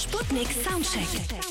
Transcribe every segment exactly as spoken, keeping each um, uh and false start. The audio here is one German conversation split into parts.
Sputnik Soundcheck.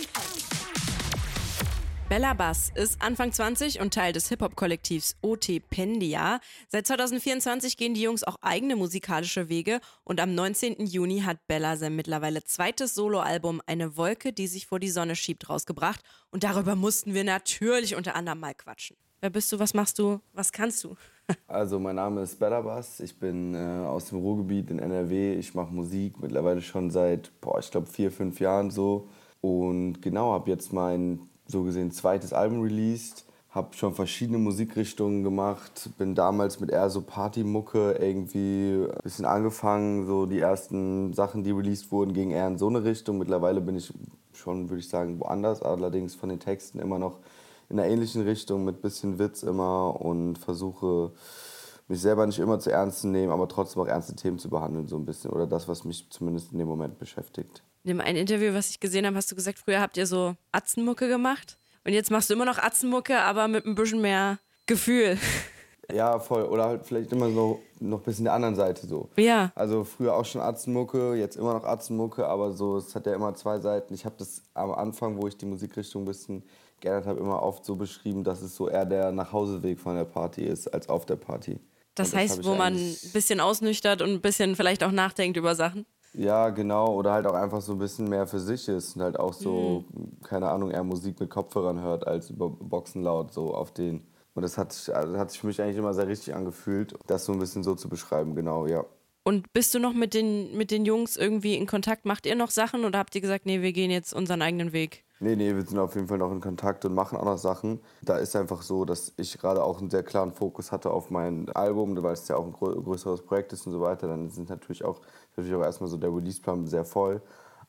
Bella Bass ist Anfang zwanzig und Teil des Hip-Hop-Kollektivs O.T.Pendia. Seit zwanzig vierundzwanzig gehen die Jungs auch eigene musikalische Wege und am neunzehnten Juni hat Bella sein mittlerweile zweites Soloalbum Eine Wolke, die sich vor die Sonne schiebt, rausgebracht. Und darüber mussten wir natürlich unter anderem mal quatschen. Wer bist du, was machst du, was kannst du? Also mein Name ist Bella Bass, ich bin äh, aus dem Ruhrgebiet in N R W. Ich mache Musik mittlerweile schon seit, boah, ich glaube vier, fünf Jahren so. Und genau, habe jetzt mein so gesehen zweites Album released, habe schon verschiedene Musikrichtungen gemacht, bin damals mit eher so Partymucke irgendwie ein bisschen angefangen, so die ersten Sachen, die released wurden, gingen eher in so eine Richtung. Mittlerweile bin ich schon, würde ich sagen, woanders, allerdings von den Texten immer noch in einer ähnlichen Richtung mit bisschen Witz immer und versuche mich selber nicht immer zu ernst zu nehmen, aber trotzdem auch ernste Themen zu behandeln so ein bisschen oder das, was mich zumindest in dem Moment beschäftigt. In dem einen Interview, was ich gesehen habe, hast du gesagt, früher habt ihr so Atzenmucke gemacht und jetzt machst du immer noch Atzenmucke, aber mit ein bisschen mehr Gefühl. Ja, voll. Oder halt vielleicht immer so noch ein bisschen der anderen Seite so. Ja. Also früher auch schon Atzenmucke, jetzt immer noch Atzenmucke, aber so, es hat ja immer zwei Seiten. Ich habe das am Anfang, wo ich die Musikrichtung ein bisschen geändert habe, immer oft so beschrieben, dass es so eher der Nachhauseweg von der Party ist, als auf der Party. Das, das heißt, wo man ein bisschen ausnüchtert und ein bisschen vielleicht auch nachdenkt über Sachen? Ja, genau. Oder halt auch einfach so ein bisschen mehr für sich ist und halt auch so, mhm. keine Ahnung, eher Musik mit Kopfhörern hört, als über Boxen laut so auf den. Und das hat, also hat sich für mich eigentlich immer sehr richtig angefühlt, das so ein bisschen so zu beschreiben, genau, ja. Und bist du noch mit den, mit den Jungs irgendwie in Kontakt? Macht ihr noch Sachen oder habt ihr gesagt, nee, wir gehen jetzt unseren eigenen Weg? Nee, nee, wir sind auf jeden Fall noch in Kontakt und machen auch noch Sachen. Da ist einfach so, dass ich gerade auch einen sehr klaren Fokus hatte auf mein Album, weil es ja auch ein größeres Projekt ist und so weiter. Dann sind natürlich auch, natürlich auch erstmal so der Releaseplan sehr voll.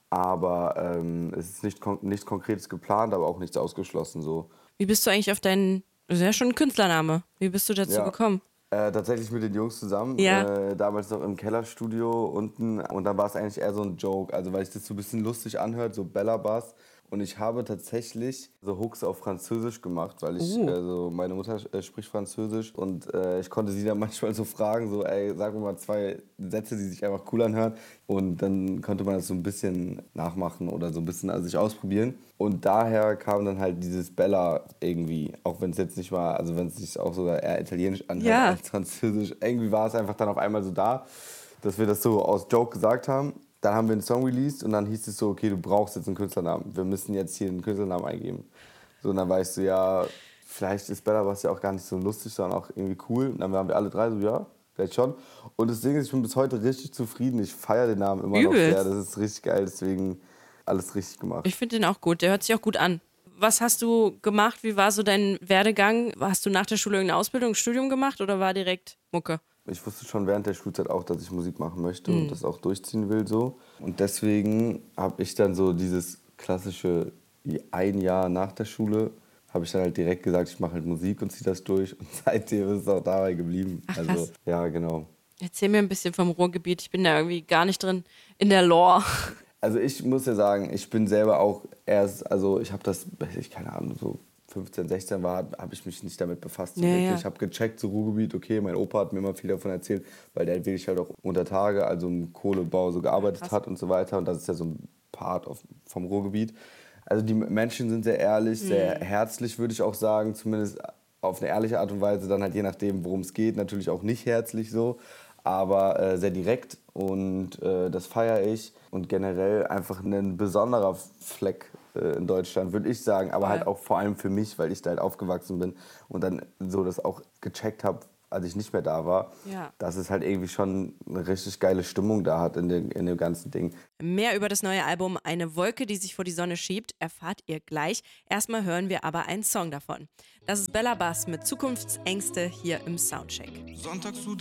Aber ähm, es ist nicht, nichts Konkretes geplant, aber auch nichts ausgeschlossen. So. Wie bist du eigentlich auf deinen, das ist ja schon ein Künstlername, wie bist du dazu ja. gekommen? Äh, tatsächlich mit den Jungs zusammen, ja. äh, damals noch im Kellerstudio unten. Und dann war es eigentlich eher so ein Joke, also weil sich das so ein bisschen lustig anhört, so Bella Bass. Und ich habe tatsächlich so Hooks auf Französisch gemacht, weil ich, uh. also meine Mutter äh, spricht Französisch und äh, ich konnte sie dann manchmal so fragen, so ey, sag mir mal zwei Sätze, die sich einfach cool anhören. Und dann konnte man das so ein bisschen nachmachen oder so ein bisschen also sich ausprobieren. Und daher kam dann halt dieses Bella irgendwie, auch wenn es jetzt nicht mal, also wenn es sich auch sogar eher italienisch anhört ja. als französisch. Irgendwie war es einfach dann auf einmal so da, dass wir das so aus Joke gesagt haben. Dann haben wir einen Song released und dann hieß es so, okay, du brauchst jetzt einen Künstlernamen. Wir müssen jetzt hier einen Künstlernamen eingeben. So, und dann war ich so, ja, vielleicht ist Bella Bass ja auch gar nicht so lustig, sondern auch irgendwie cool. Und dann waren wir alle drei so, ja, vielleicht schon. Und das Ding ist, ich bin bis heute richtig zufrieden. Ich feiere den Namen immer Übelst. noch sehr. Das ist richtig geil, deswegen alles richtig gemacht. Ich finde den auch gut, der hört sich auch gut an. Was hast du gemacht? Wie war so dein Werdegang? Hast du nach der Schule irgendeine Ausbildung, ein Studium gemacht oder war direkt Mucke? Ich wusste schon während der Schulzeit auch, dass ich Musik machen möchte mhm. und das auch durchziehen will so. Und deswegen habe ich dann so dieses klassische, ein Jahr nach der Schule, habe ich dann halt direkt gesagt, ich mache halt Musik und ziehe das durch. Und seitdem ist es auch dabei geblieben. Ach, also krass. Ja, genau. Erzähl mir ein bisschen vom Ruhrgebiet. Ich bin da irgendwie gar nicht drin in der Lore. Also ich muss ja sagen, ich bin selber auch erst, also ich habe das, ich keine Ahnung, so fünfzehn, sechzehn war, habe ich mich nicht damit befasst. So ja, wirklich. Ja. Ich habe gecheckt, so Ruhrgebiet, okay, mein Opa hat mir immer viel davon erzählt, weil der wirklich halt auch unter Tage, also im Kohlebau so gearbeitet Krass. hat und so weiter. Und das ist ja so ein Part auf, vom Ruhrgebiet. Also die Menschen sind sehr ehrlich, mhm. sehr herzlich, würde ich auch sagen, zumindest auf eine ehrliche Art und Weise, dann halt je nachdem, worum es geht, natürlich auch nicht herzlich so, aber äh, sehr direkt und äh, das feiere ich. Und generell einfach ein besonderer Fleck äh, in Deutschland, würde ich sagen, aber ja. halt auch vor allem für mich, weil ich da halt aufgewachsen bin und dann so das auch gecheckt habe, als ich nicht mehr da war, ja. dass es halt irgendwie schon eine richtig geile Stimmung da hat in dem, in dem ganzen Ding. Mehr über das neue Album Eine Wolke, die sich vor die Sonne schiebt, erfahrt ihr gleich. Erstmal hören wir aber einen Song davon. Das ist Bella Bass mit Zukunftsängste hier im Soundcheck. Sonntags